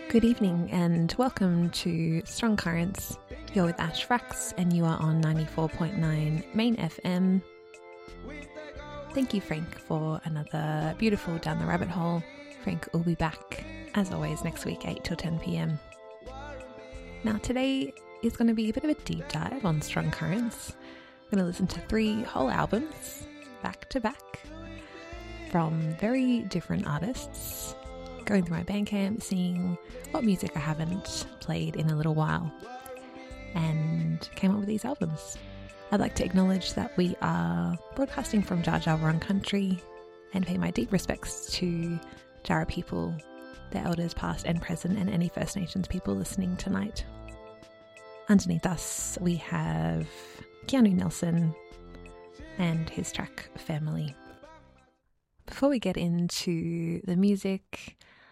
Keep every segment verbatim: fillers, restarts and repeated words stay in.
Good evening and welcome to Strong Currents. You're with Ash Frax and you are on ninety-four point nine Main F M. Thank you, Frank, for another beautiful Down the Rabbit Hole. Frank will be back, as always, next week, eight till ten p.m. Now, today is going to be a bit of a deep dive on Strong Currents. I'm going to listen to three whole albums, back to back, from very different artists, going through my Bandcamp, seeing what music I haven't played in a little while, and came up with these albums. I'd like to acknowledge that we are broadcasting from Dja Dja Wurrung country and pay my deep respects to Djara people, their elders past and present, and any First Nations people listening tonight. Underneath us, we have Keanu Nelson and his track Family. Before we get into the music,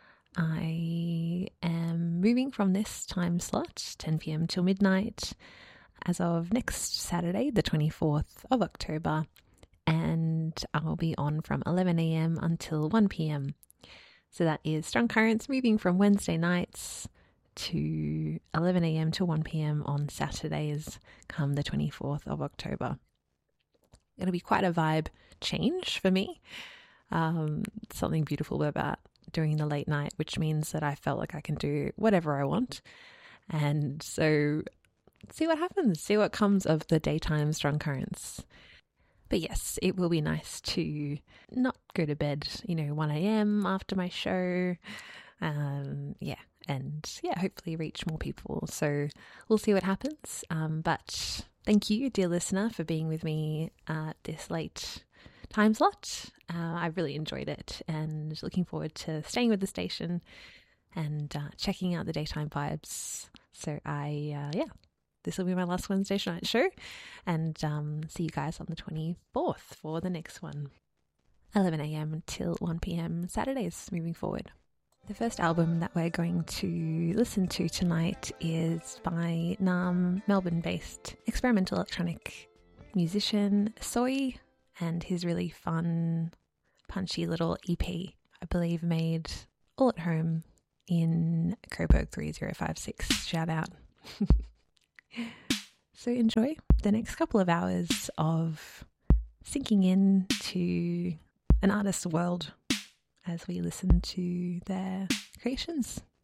I am moving from this time slot, ten p.m. till midnight, as of next Saturday, the twenty-fourth of October, and I'll be on from eleven a.m. until one p.m. So that is Strong Currents, moving from Wednesday nights to eleven a.m. to one p.m. on Saturdays come the twenty-fourth of October. It'll be quite a vibe change for me. Um, something beautiful about doing the late night, which means that I felt like I can do whatever I want. And so see what happens, see what comes of the daytime Strong Currents. But yes, it will be nice to not go to bed, you know, one a.m. after my show. Um, yeah, and yeah, hopefully reach more people. So we'll see what happens. Um, but thank you, dear listener, for being with me at this late time slot. Uh, I really enjoyed it and looking forward to staying with the station and uh, checking out the daytime vibes. So I, uh, yeah, this will be my last Wednesday night show, and um, see you guys on the twenty-fourth for the next one. eleven a.m. until one p.m. Saturdays moving forward. The first album that we're going to listen to tonight is by Naarm, Melbourne-based experimental electronic musician Soy, and his really fun, punchy little E P, I believe made all at home in Coburg three zero five six. Shout out. So enjoy the next couple of hours of sinking in to an artist's world as we listen to their creations.